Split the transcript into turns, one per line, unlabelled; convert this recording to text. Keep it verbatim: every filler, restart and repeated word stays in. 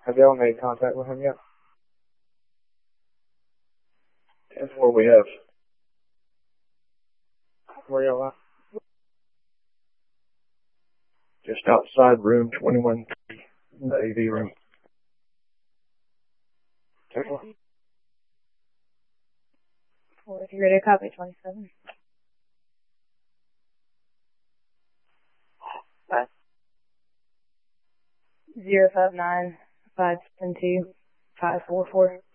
Have y'all made contact with him yet? ten four we have. Where y'all at? Just outside room twenty-one, the A V room. ten four.
Four, if you're ready to copy, twenty-seven. Five. Zero five nine five seven two five four four.